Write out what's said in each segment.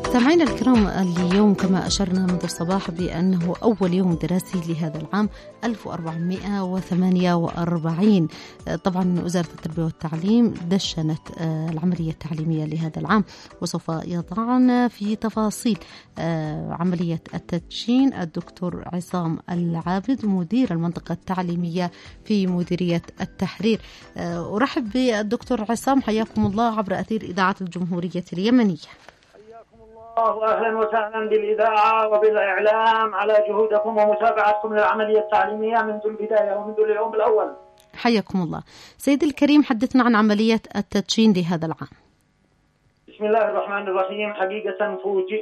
مستمعينا الكرام، اليوم كما أشرنا منذ الصباح بأنه أول يوم دراسي لهذا العام 1448. طبعا وزارة التربية والتعليم دشنت العملية التعليمية لهذا العام، وسوف يضعنا في تفاصيل عملية التدشين الدكتور عصام العابد، مدير المنطقة التعليمية في مديرية التحرير. أرحب بالدكتور عصام، حياكم الله عبر أثير إذاعة الجمهورية اليمنية. وأهلا وسهلا بالإذاعة وبالإعلام على جهودكم ومتابعتكم للعملية التعليمية منذ البداية ومنذ اليوم الأول. حياكم الله. سيدي الكريم، حدثنا عن عملية التدشين لهذا العام. بسم الله الرحمن الرحيم. حقيقة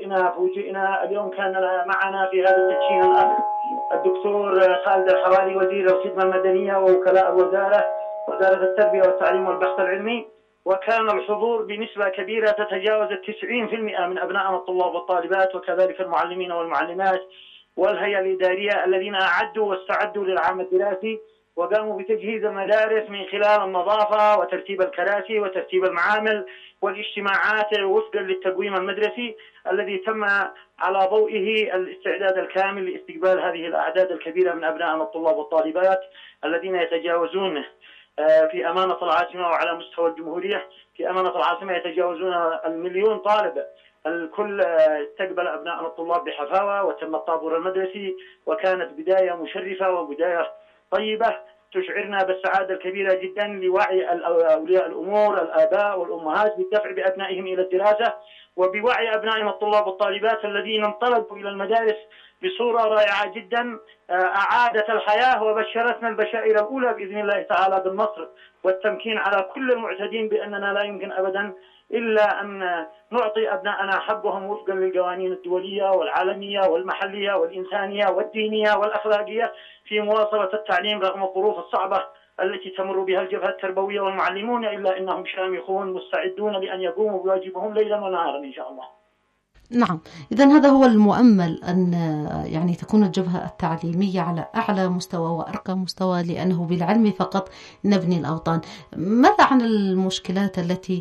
فوجئنا اليوم. كان معنا في هذا التدشين الأخ الدكتور خالد الحوالي، وزير الخدمة المدنية ووكلاء الوزارة، وزارة التربية والتعليم والبحث العلمي، وكان الحضور بنسبة كبيرة تتجاوز 90% من أبنائنا الطلاب والطالبات، وكذلك المعلمين والمعلمات والهيئة الإدارية الذين أعدوا واستعدوا للعام الدراسي وقاموا بتجهيز المدارس من خلال النظافة وترتيب الكراسي وترتيب المعامل والاجتماعات وفقا للتقويم المدرسي الذي تم على ضوئه الاستعداد الكامل لاستقبال هذه الأعداد الكبيرة من أبنائنا الطلاب والطالبات الذين يتجاوزون في أمانة العاصمة وعلى مستوى الجمهورية. في أمانة العاصمة يتجاوزون 1,000,000 طالب. الكل استقبل أبناء الطلاب بحفاوة وتم الطابور المدرسي، وكانت بداية مشرفة وبداية طيبة تشعرنا بالسعادة الكبيرة جدا لوعي أولياء الأمور الآباء والأمهات بالدفع بأبنائهم إلى الدراسة، وبوعي أبنائهم الطلاب والطالبات الذين انطلقوا إلى المدارس بصورة رائعة جدا أعادت الحياة وبشرتنا البشائر الأولى بإذن الله تعالى بالنصر والتمكين على كل المعتدين، بأننا لا يمكن أبدا إلا أن نعطي أبنائنا حقهم وفقا للقوانين الدولية والعالمية والمحلية والإنسانية والدينية والأخلاقية في مواصلة التعليم رغم الظروف الصعبة التي تمر بها الجبهة التربوية والمعلمون، إلا أنهم شامخون مستعدون لأن يقوموا بواجبهم ليلا ونهارا إن شاء الله. نعم، إذن هذا هو المؤمل، أن يعني تكون الجبهة التعليمية على أعلى مستوى وأرقى مستوى، لأنه بالعلم فقط نبني الأوطان. ماذا عن المشكلات التي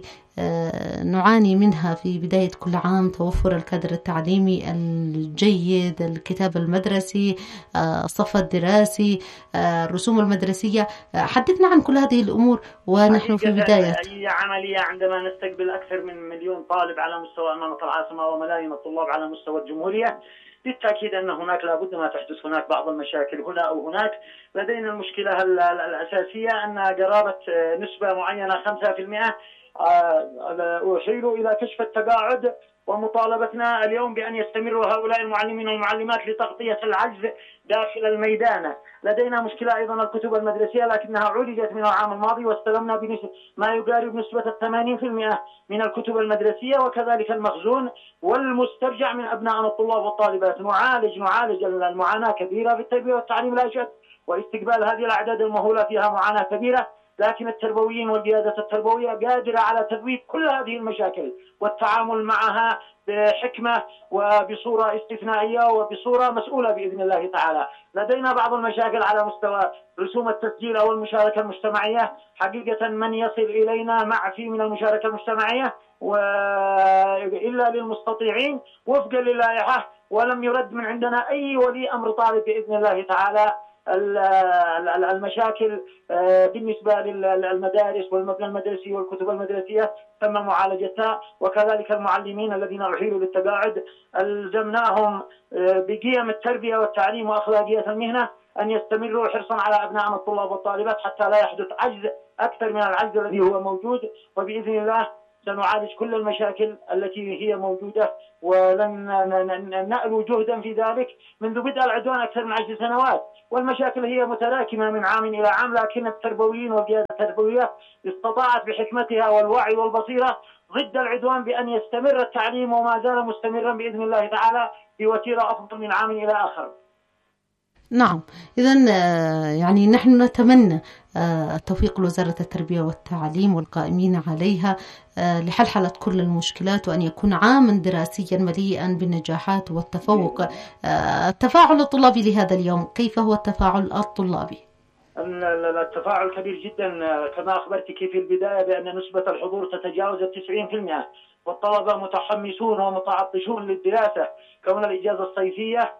نعاني منها في بداية كل عام؟ توفر الكادر التعليمي الجيد، الكتاب المدرسي، الصف الدراسي، الرسوم المدرسية. حدثنا عن كل هذه الأمور ونحن في بداية أي عملية. عندما نستقبل أكثر من 1,000,000 طالب على مستوى أمانة العاصمة وملايين الطلاب على مستوى الجمهورية، بالتأكيد أن هناك لابد ما تحدث هناك بعض المشاكل هنا أو هناك. لدينا المشكلة الأساسية أن قرابة نسبة معينة 5% أحيلوا إلى كشف التقاعد، ومطالبتنا اليوم بأن يستمروا هؤلاء المعلمين والمعلمات لتغطية العجز داخل الميدان. لدينا مشكلة أيضا الكتب المدرسية، لكنها عولجت من العام الماضي واستلمنا بنسبة ما يقارب نسبة 80% من الكتب المدرسية، وكذلك المخزون والمسترجع من أبنائنا الطلاب والطالبات. نعالج المعاناة كبيرة في التربية والتعليم لا شك، واستقبال هذه الأعداد المهولة فيها معاناة كبيرة، لكن التربويين والقيادة التربوية قادرة على تذويب كل هذه المشاكل والتعامل معها بحكمة وبصورة استثنائية وبصورة مسؤولة بإذن الله تعالى. لدينا بعض المشاكل على مستوى رسوم التسجيل أو المشاركة المجتمعية. حقيقة من يصل إلينا معفي من المشاركة المجتمعية إلا للمستطيعين وفقا للائحة، ولم يرد من عندنا أي ولي أمر طالب بإذن الله تعالى. المشاكل بالنسبة للمدارس والمبنى المدرسي والكتب المدرسية تم معالجتها، وكذلك المعلمين الذين أحيلوا للتقاعد ألزمناهم بقيم التربية والتعليم وأخلاقية المهنة أن يستمروا حرصا على أبنائنا الطلاب والطالبات حتى لا يحدث عجز أكثر من العجز الذي هو موجود. وبإذن الله سنعالج كل المشاكل التي هي موجودة، ولن نألو جهدا في ذلك منذ بدء العدوان أكثر من 10 سنوات، والمشاكل هي متراكمة من عام إلى عام، لكن التربويين والقيادة التربوية استطاعت بحكمتها والوعي والبصيرة ضد العدوان بأن يستمر التعليم وما زال مستمرا بإذن الله تعالى بوتيرة أفضل من عام إلى آخر. نعم، إذن يعني نحن نتمنى التوفيق لوزارة التربية والتعليم والقائمين عليها لحلحلة كل المشكلات، وأن يكون عاما دراسيا مليئا بالنجاحات والتفوق. التفاعل الطلابي لهذا اليوم، كيف هو التفاعل الطلابي؟ التفاعل كبير جدا، كما أخبرتك في البداية بأن نسبة الحضور تتجاوز 90%. والطلبة متحمسون ومتعطشون للدراسة، كون الإجازة الصيفية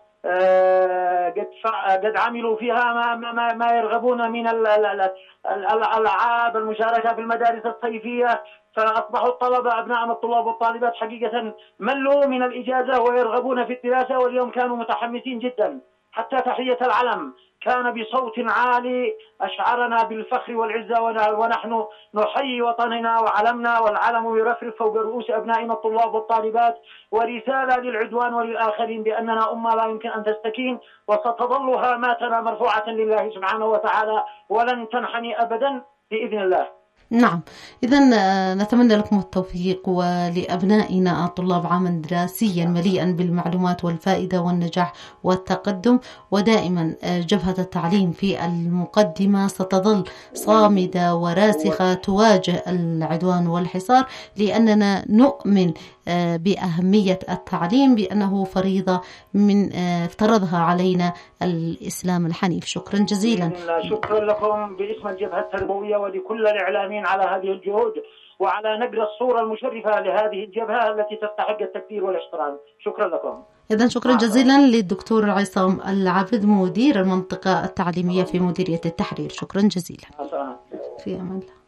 قد عملوا فيها ما يرغبون من الألعاب، المشاركة في المدارس الصيفية، فأصبحوا الطلبة أبناء الطلاب والطالبات حقيقة ملوا من الإجازة ويرغبون في الدراسة، واليوم كانوا متحمسين جدا. حتى تحية العلم كان بصوت عالي أشعرنا بالفخر والعزة، ونحن نحيي وطننا وعلمنا، والعلم يرفرف فوق رؤوس أبنائنا الطلاب والطالبات، ورسالة للعدوان وللآخرين بأننا أمة لا يمكن أن تستكين، وستظل هاماتنا مرفوعة لله سبحانه وتعالى ولن تنحني أبدا بإذن الله. نعم، إذن نتمنى لكم التوفيق ولأبنائنا الطلاب عاما دراسيا مليئا بالمعلومات والفائدة والنجاح والتقدم، ودائما جبهة التعليم في المقدمة ستظل صامدة وراسخة تواجه العدوان والحصار، لأننا نؤمن بأهمية التعليم بأنه فريضة من افترضها علينا الإسلام الحنيف. شكرا جزيلا. شكرا لكم باسم الجبهة التربوية ولكل الإعلاميين على هذه الجهود وعلى نقل الصورة المشرفة لهذه الجبهة التي تستحق التقدير والاحترام. شكرا لكم. إذن شكرا جزيلا للدكتور عصام العبد مدير المنطقة التعليمية في مديرية التحرير. شكرا جزيلا. في أمان الله.